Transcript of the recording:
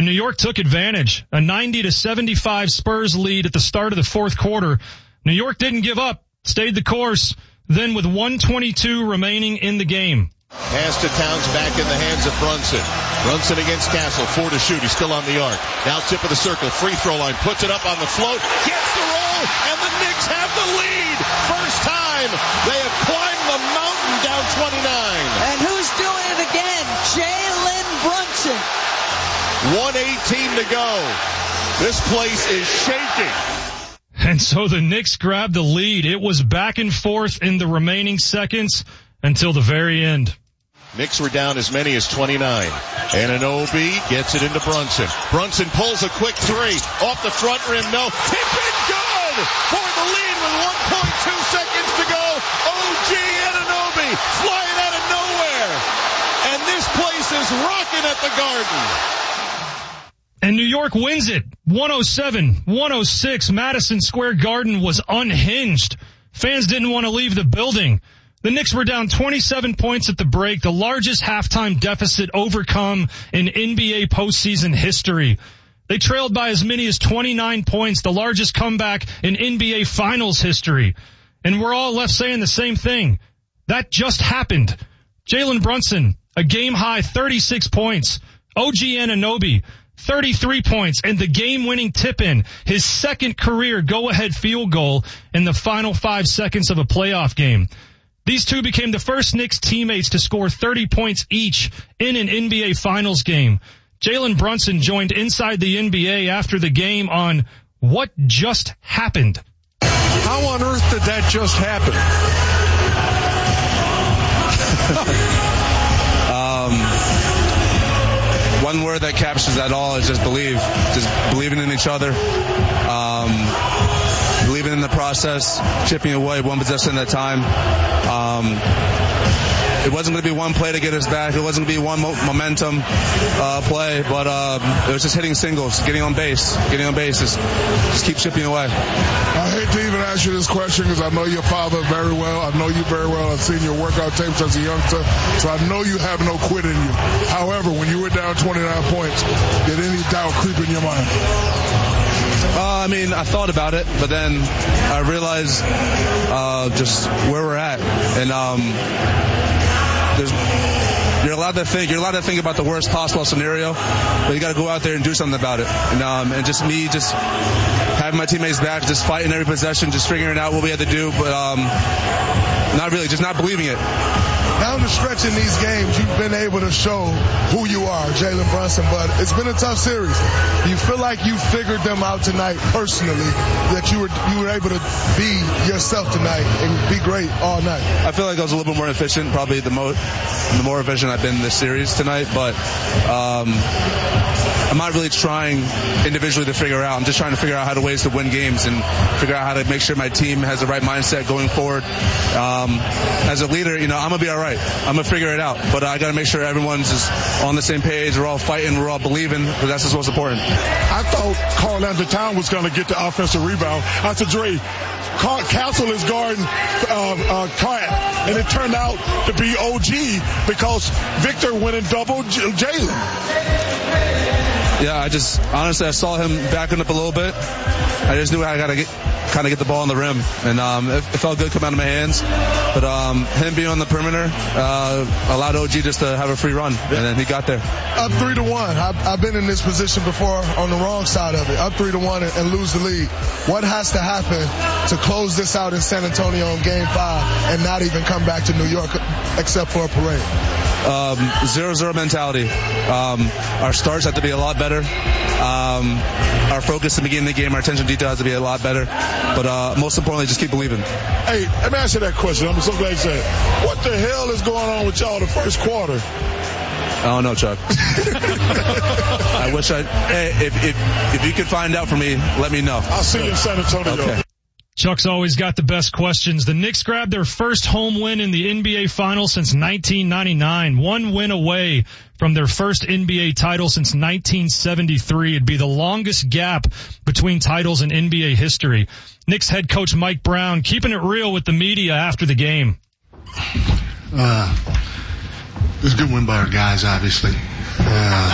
And New York took advantage. A 90-75 Spurs lead at the start of the fourth quarter. New York didn't give up, stayed the course. Then with 1:22 remaining in the game. Pass to Towns, back in the hands of Brunson. Brunson against Castle, 4 to shoot. He's still on the arc. Now tip of the circle, free throw line, puts it up on the float, gets the roll, and the Knicks have the lead. First time they have climbed the mountain down 29. And who's doing it again? Jalen Brunson. 1:18 to go. This place is shaking. And so the Knicks grabbed the lead. It was back and forth in the remaining seconds until the very end. Knicks were down as many as 29. Anunoby gets it into Brunson. Brunson pulls a quick three. Off the front rim, no. Tip it, good! For the lead with 1.2 seconds to go. OG Anunoby flying out of nowhere. And this place is rocking at the Garden. And New York wins it. 107-106. Madison Square Garden was unhinged. Fans didn't want to leave the building. The Knicks were down 27 points at the break, the largest halftime deficit overcome in NBA postseason history. They trailed by as many as 29 points, the largest comeback in NBA Finals history. And we're all left saying the same thing. That just happened. Jalen Brunson, a game-high 36 points. OG Anunoby, 33 points, and the game-winning tip-in, his second career go-ahead field goal in the final 5 seconds of a playoff game. These two became the first Knicks teammates to score 30 points each in an NBA Finals game. Jalen Brunson joined Inside the NBA after the game on What Just Happened. How on earth did that just happen? One word that captures that all is just believe. Just believing in each other. Believing in the process, chipping away one possession at a time. It wasn't going to be one play to get us back. It wasn't going to be one momentum play, but it was just hitting singles, getting on base, just keep chipping away. I hate to even ask you this question because I know your father very well. I know you very well. I've seen your workout tapes as a youngster, so I know you have no quit in you. However, when you were down 29 points, did any doubt creep in your mind? I thought about it, but then I realized just where we're at, and you're allowed to think about the worst possible scenario, but you got to go out there and do something about it. And just having my teammates back, just fighting every possession, just figuring out what we had to do, but not really, just not believing it. Down the stretch in these games, you've been able to show who you are, Jalen Brunson, but it's been a tough series. You feel like you figured them out tonight personally, that you were able to be yourself tonight and be great all night. I feel like I was a little bit more efficient, probably the more efficient I've been in this series tonight, but I'm not really trying individually to figure out. I'm just trying to figure out ways to win games and figure out how to make sure my team has the right mindset going forward. As a leader, I'm going to be all right. I'm going to figure it out. But I got to make sure everyone's just on the same page. We're all fighting. We're all believing. Because that's just what's important. I thought Karl-Anthony Towns was going to get the offensive rebound. I said, Dre, Castle is guarding Clint. And it turned out to be OG because Victor went and doubled Jalen. Yeah, honestly, I saw him backing up a little bit. I just knew I got to get the ball on the rim, and it felt good coming out of my hands. But him being on the perimeter allowed OG just to have a free run, and then he got there. Up 3-1. I've been in this position before on the wrong side of it. Up 3-1 and lose the lead. What has to happen to close this out in San Antonio in Game 5 and not even come back to New York except for a parade? 0-0 mentality. Our starts have to be a lot better. Our focus at the beginning of the game, our attention to detail has to be a lot better. But most importantly, just keep believing. Hey, let me ask you that question. I'm so glad you said it. What the hell is going on with y'all the first quarter? I don't know, Chuck. I wish Hey, if you could find out for me, let me know. I'll see you in San Antonio. Okay. Chuck's always got the best questions. The Knicks grabbed their first home win in the NBA Finals since 1999. One win away from their first NBA title since 1973. It'd be the longest gap between titles in NBA history. Knicks head coach Mike Brown keeping it real with the media after the game. It was a good win by our guys, obviously.